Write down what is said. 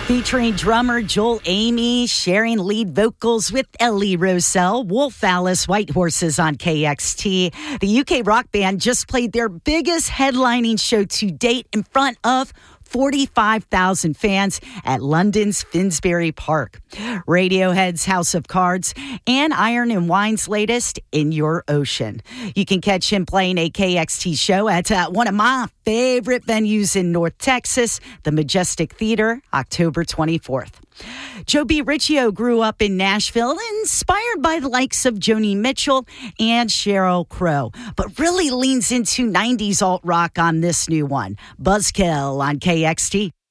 Featuring drummer Joel Amy, sharing lead vocals with Ellie Rosell, Wolf Alice White Horses on KXT. The UK rock band just played their biggest headlining show to date in front of 45,000 fans at London's Finsbury Park. Radiohead's House of Cards and Iron and Wine's latest, In Your Ocean. You can catch him playing a KXT show at one of my favorite venues in North Texas, the Majestic Theater, October 24th. Joe B. Riccio grew up in Nashville, inspired by the likes of Joni Mitchell and Sheryl Crow, but really leans into 90s alt rock on this new one, Buzzkill on KXT.